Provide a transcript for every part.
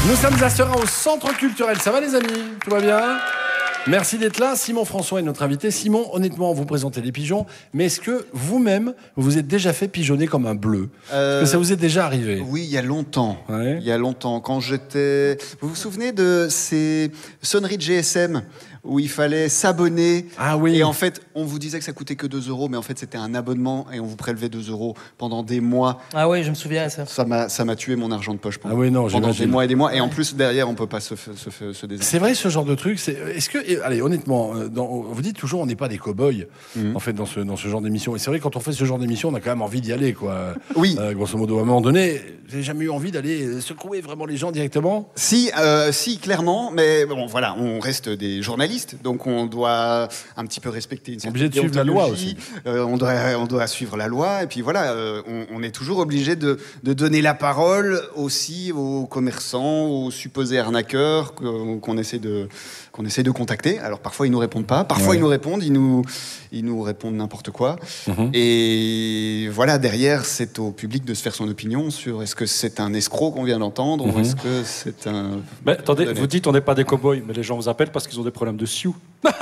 Nous sommes à Serein au Centre Culturel. Ça va les amis? Tout va bien? Merci d'être là. Simon François est notre invité. Simon, honnêtement, vous présentez des pigeons, mais est-ce que vous-même, vous vous êtes déjà fait pigeonner comme un bleu? Est-ce que ça vous est déjà arrivé? Oui, il y a longtemps. Ouais. Il y a longtemps, quand j'étais... Vous vous souvenez de ces sonneries de GSM où il fallait s'abonner? Ah oui. Et en fait, on vous disait que ça coûtait que 2 €, mais en fait, c'était un abonnement et on vous prélevait 2 € pendant des mois. Ah oui, je me souviens de ça. Ça m'a tué mon argent de poche pendant, Ah oui, non, pendant des j'imagine. mois et des mois. Et en plus, derrière, on peut pas se désintégrer. C'est vrai ce genre de truc. Est-ce que, allez, honnêtement, vous dites toujours on n'est pas des cow-boys en fait dans ce genre d'émission. Et c'est vrai quand on fait ce genre d'émission, on a quand même envie d'y aller, quoi. Oui. Grosso modo, à un moment donné, vous n'avez jamais eu envie d'aller secouer vraiment les gens directement? Si, clairement, mais bon, voilà, on reste des journalistes, donc on doit un petit peu respecter une certaine Obligé de suivre la loi déontologie. On doit suivre la loi, et puis voilà, on est toujours obligé de donner la parole aussi aux commerçants, aux supposés arnaqueurs qu'on essaie de contacter. Alors parfois ils nous répondent pas, parfois ils nous répondent, ils nous répondent n'importe quoi. Et voilà, derrière c'est au public de se faire son opinion sur est-ce que c'est un escroc qu'on vient d'entendre ou est-ce que c'est un... Mais attendez, vous dites on n'est pas des cow-boys, mais les gens vous appellent parce qu'ils ont des problèmes de sioux.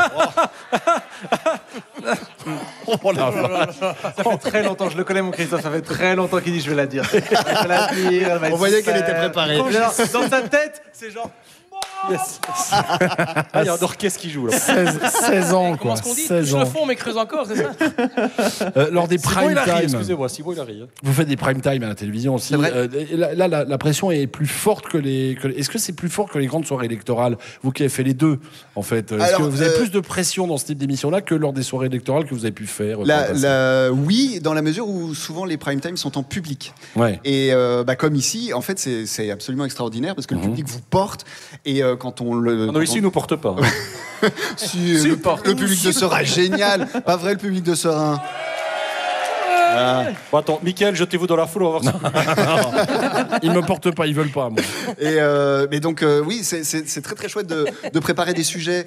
Oh la vache. Ça fait très longtemps, je le connais mon Christophe, ça fait très longtemps qu'il dit je vais la dire. Je vais la dire, elle va On être voyait qu'elle super. était préparée. Dans sa tête, c'est genre... Yes. Ah, il y a un orchestre qui joue là. 16 ans, Comment quoi. est-ce qu'on dit? 16 Touche le ans. fond mais creuse encore, c'est ça? Lors des Simon prime Hilary, time. excusez-moi, Simon Hilary. Vous faites des prime time à la télévision aussi. C'est vrai. Et là, la pression est plus forte que les. Est-ce que c'est plus fort que les grandes soirées électorales? Vous qui avez fait les deux, en fait. Est-ce Alors, que vous avez plus de pression dans ce type d'émission-là que lors des soirées électorales que vous avez pu faire? Oui, dans la mesure où souvent les prime time sont en public. Ouais. Et comme ici, en fait, c'est absolument extraordinaire parce que le public vous porte. Et quand on le... Non, ici, ils nous portent pas. Si, le public de Serein, génial. Pas vrai, le public de Serein. Bon, attends, Mickaël, jetez-vous dans la foule, on va voir ça. Ils me portent pas, ils veulent pas, moi. Mais donc, oui, c'est très très chouette de préparer des sujets,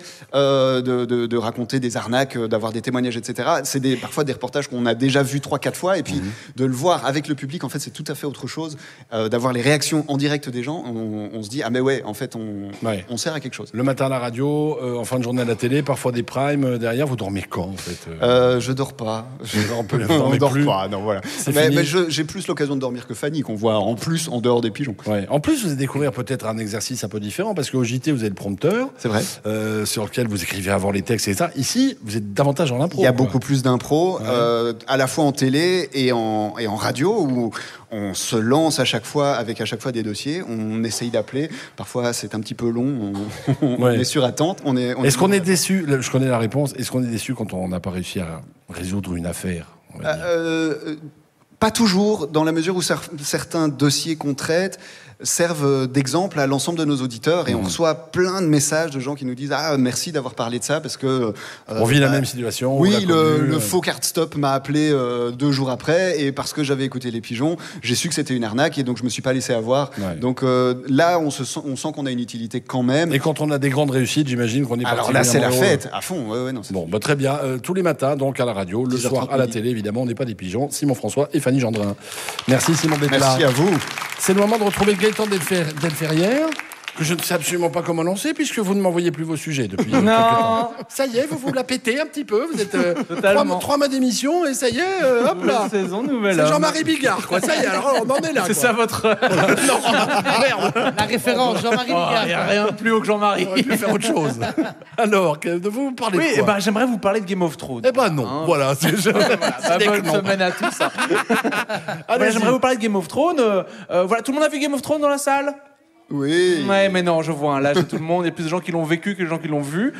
de raconter des arnaques, d'avoir des témoignages, etc. C'est parfois des reportages qu'on a déjà vus 3-4 fois, et puis de le voir avec le public, en fait, c'est tout à fait autre chose. D'avoir les réactions en direct des gens, on se dit, ah mais ouais, en fait, on sert à quelque chose. Le matin à la radio, en fin de journée à la télé, parfois des primes derrière. Vous dormez quand, en fait? Je dors pas. On dort pas. Non, voilà. fini. Mais j'ai plus l'occasion de dormir que Fanny, qu'on voit en plus en dehors des pigeons. Ouais. En plus, vous allez découvrir peut-être un exercice un peu différent, parce qu'au JT, vous avez le prompteur. C'est vrai. Sur lequel vous écrivez avant les textes et ça. Ici, vous êtes davantage en impro. Il y a quoi. beaucoup plus d'impro, à la fois en télé et en radio, où on se lance à chaque fois avec à chaque fois des dossiers. On essaye d'appeler. Parfois, c'est un petit peu long. On est sur attente. Est-ce qu'on est déçu? Je connais la réponse. Est-ce qu'on est déçu quand on n'a pas réussi à résoudre une affaire? On va dire. Pas toujours, dans la mesure où certains dossiers qu'on traite servent d'exemple à l'ensemble de nos auditeurs et on reçoit plein de messages de gens qui nous disent merci d'avoir parlé de ça parce que on vit la même situation. Oui, le faux card stop m'a appelé 2 jours après et parce que j'avais écouté les pigeons, j'ai su que c'était une arnaque et donc je me suis pas laissé avoir. Ouais. Donc là, on sent qu'on a une utilité quand même. Et quand on a des grandes réussites, j'imagine qu'on est. Alors là, c'est la fête à fond. Bon, très bien. Tous les matins, donc à la radio, le soir à la télé, évidemment, on n'est pas des pigeons. Simon François et Fanny Gendrin. Merci Simon d'être là. Merci à vous. C'est le moment de retrouver Gaëtan Delferrière, que je ne sais absolument pas comment lancer, puisque vous ne m'envoyez plus vos sujets depuis quelques temps. Ça y est, vous la pétez un petit peu. Vous êtes 3 mois d'émission et ça y est, hop là. Saison nouvelle. C'est Jean-Marie Bigard, quoi. Ça y est, alors on en est là. C'est ça votre... Non, merde. La référence, Jean-Marie Bigard. Il n'y a rien de plus haut que Jean-Marie. On aurait pu faire autre chose. Alors, de vous parler de quoi? J'aimerais vous parler de Game of Thrones. Eh ben non, voilà. Bonne semaine à tous. J'aimerais vous parler de Game of Thrones. Voilà, tout le monde a vu Game of Thrones dans la salle? Oui. Ouais, mais non, je vois. Là, j'ai tout le monde. Il y a plus de gens qui l'ont vécu que de gens qui l'ont vu.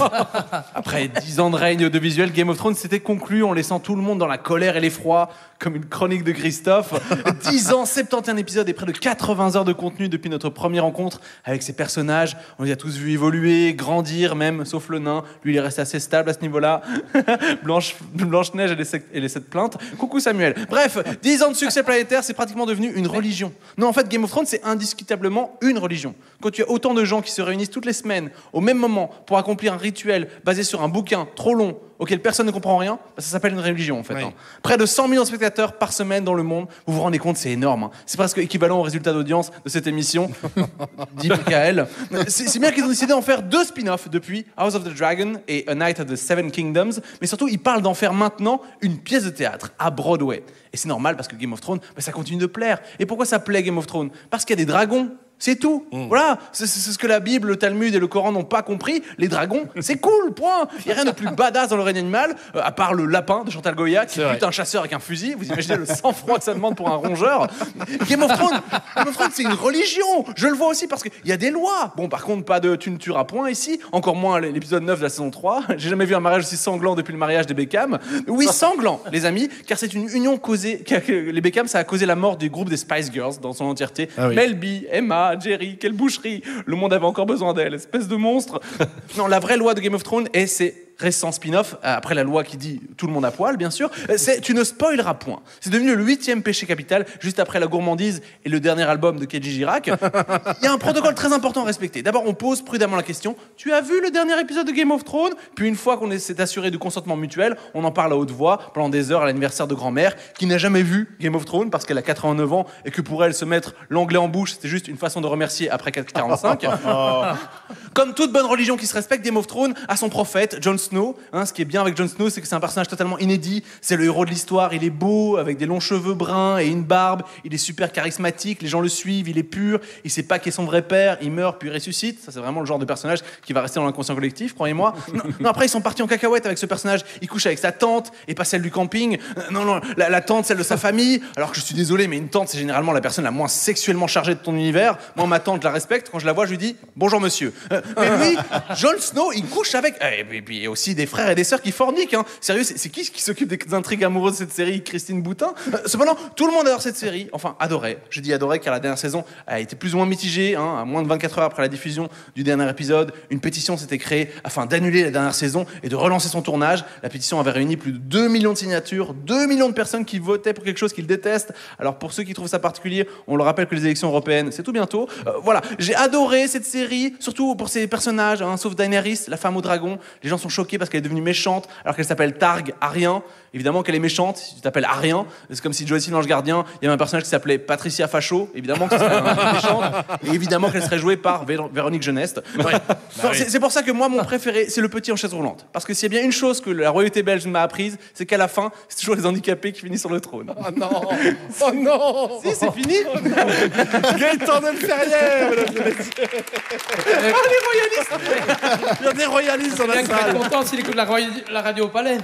Après 10 ans de règne audiovisuel, Game of Thrones s'était conclu en laissant tout le monde dans la colère et l'effroi, comme une chronique de Christophe. 10 ans, 71 épisodes et près de 80 heures de contenu depuis notre première rencontre avec ces personnages. On les a tous vus évoluer, grandir même, sauf le nain. Lui, il est resté assez stable à ce niveau-là. Blanche-Neige et les 7 plaintes. Coucou Samuel. Bref, 10 ans de succès planétaire, c'est pratiquement devenu une religion. Non, en fait, Game of Thrones, c'est indiscutablement une religion. Quand tu as autant de gens qui se réunissent toutes les semaines, au même moment, pour accomplir un rituel basé sur un bouquin trop long, auquel personne ne comprend rien, ça s'appelle une religion, en fait. Oui. Près de 100 millions de spectateurs téléspectateurs par semaine dans le monde. Vous vous rendez compte, c'est énorme. Hein. C'est presque équivalent au résultat d'audience de cette émission, dit Michael. C'est bien qu'ils ont décidé d'en faire 2 spin-offs depuis, House of the Dragon et A Night of the Seven Kingdoms. Mais surtout, ils parlent d'en faire maintenant une pièce de théâtre à Broadway. Et c'est normal parce que Game of Thrones, ça continue de plaire. Et pourquoi ça plaît Game of Thrones? Parce qu'il y a des dragons. C'est tout. Voilà, c'est ce que la Bible, le Talmud et le Coran n'ont pas compris. Les dragons, c'est cool, point. Il n'y a rien de plus badass dans le règne animal, à part le lapin de Chantal Goya, qui bute un chasseur avec un fusil. Vous imaginez le sang-froid que ça demande pour un rongeur. Game of Thrones, c'est une religion. Je le vois aussi parce qu'il y a des lois. Bon, par contre, pas de tu ne tueras point ici. Encore moins l'épisode 9 de la saison 3. J'ai jamais vu un mariage aussi sanglant depuis le mariage des Beckham. Oui, sanglant, les amis, car c'est une union causée. Les Beckham, ça a causé la mort du groupe des Spice Girls dans son entièreté. Ah oui. Mel B, Emma, Jerry, quelle boucherie. Le monde avait encore besoin d'elle, espèce de monstre. Non, la vraie loi de Game of Thrones est c'est récent spin-off, après la loi qui dit tout le monde à poil, bien sûr, c'est tu ne spoileras point. C'est devenu le 8e péché capital, juste après la gourmandise et le dernier album de Kenji Girac. Il y a un protocole très important à respecter. D'abord, on pose prudemment la question, tu as vu le dernier épisode de Game of Thrones? Puis une fois qu'on s'est assuré du consentement mutuel, on en parle à haute voix pendant des heures à l'anniversaire de grand-mère, qui n'a jamais vu Game of Thrones parce qu'elle a 89 ans et que pour elle, se mettre l'anglais en bouche, c'était juste une façon de remercier après 4h45. Comme toute bonne religion qui se respecte, Game of Thrones a son prophète, Jon Snow. Ce qui est bien avec Jon Snow, c'est que c'est un personnage totalement inédit. C'est le héros de l'histoire. Il est beau, avec des longs cheveux bruns et une barbe. Il est super charismatique. Les gens le suivent. Il est pur. Il sait pas qui est son vrai père. Il meurt puis il ressuscite. Ça, c'est vraiment le genre de personnage qui va rester dans l'inconscient collectif, croyez-moi. Non, après, ils sont partis en cacahuète avec ce personnage. Il couche avec sa tante et pas celle du camping. Non, la tante, celle de sa famille. Alors que je suis désolé, mais une tante, c'est généralement la personne la moins sexuellement chargée de ton univers. Moi, ma tante, je la respecte. Quand je la vois, je lui dis bonjour monsieur. Mais lui, Jon Snow, il couche avec. Et puis il y a aussi des frères et des sœurs qui forniquent. Hein. Sérieux, c'est qui s'occupe des intrigues amoureuses de cette série? Christine Boutin. Cependant, tout le monde adore cette série. Enfin, adorait. Je dis adorait car la dernière saison a été plus ou moins mitigée. À moins de 24 heures après la diffusion du dernier épisode, une pétition s'était créée afin d'annuler la dernière saison et de relancer son tournage. La pétition avait réuni plus de 2 millions de signatures, 2 millions de personnes qui votaient pour quelque chose qu'ils détestent. Alors pour ceux qui trouvent ça particulier, on leur rappelle que les élections européennes, c'est tout bientôt. Voilà, j'ai adoré cette série, surtout pour ses personnages, sauf Daenerys, la femme au dragon. Les gens sont choqués parce qu'elle est devenue méchante alors qu'elle s'appelle Targ Arryn. Évidemment qu'elle est méchante, si tu t'appelles Arryn. C'est comme si Joyce l'Ange Gardien, il y avait un personnage qui s'appelait Patricia Facho. Évidemment que serait méchante. Et évidemment qu'elle serait jouée par Véronique Jeuneste. Ouais. Non, c'est pour ça que moi, mon préféré, c'est le petit en chaise roulante. Parce que s'il y a bien une chose que la royauté belge m'a apprise, c'est qu'à la fin, c'est toujours les handicapés qui finissent sur le trône. Oh non! Oh non! Si, c'est fini! Gaëtan Delferrière, mesdames et messieurs! Les royalistes! Il y a des royalistes dans la Bien qu'il va salle! être content s'il écoute la radio au palais.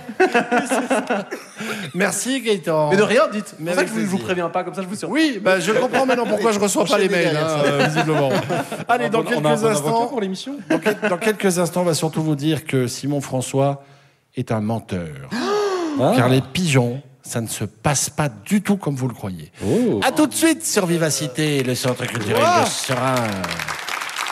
Merci Gaëtan. Mais de rien, dites. Mais C'est pour ça avec que je vous plaisir. préviens pas, comme ça je vous surprends. Oui, je comprends maintenant pourquoi je reçois pas les mails, visiblement. Allez, dans On a un quelques bon avocat instants, pour l'émission. dans quelques instants, on va surtout vous dire que Simon François est un menteur. Car les pigeons, ça ne se passe pas du tout comme vous le croyez. A tout de suite sur Vivacité, le centre culturel de Serein.